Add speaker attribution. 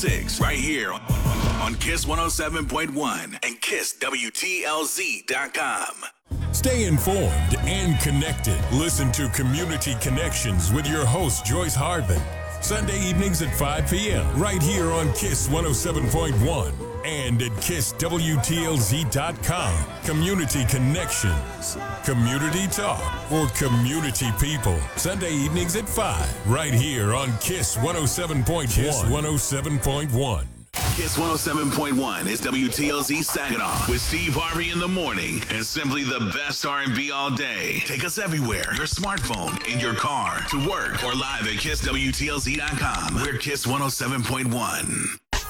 Speaker 1: 6 right here on Kiss 107.1 and KissWTLZ.com.
Speaker 2: Stay informed and connected. Listen to Community Connections with your host, Joyce Hardman. Sunday evenings at 5 p.m. right here on Kiss 107.1 and at KissWTLZ.com. Community Connections. Community talk for community people. Sunday evenings at 5 right here on Kiss 107.1. Kiss 107.1.
Speaker 1: Kiss 107.1 is WTLZ Saginaw with Steve Harvey in the morning and simply the best R&B all day. Take us everywhere. Your smartphone, in your car, to work, or live at KissWTLZ.com. We're Kiss 107.1.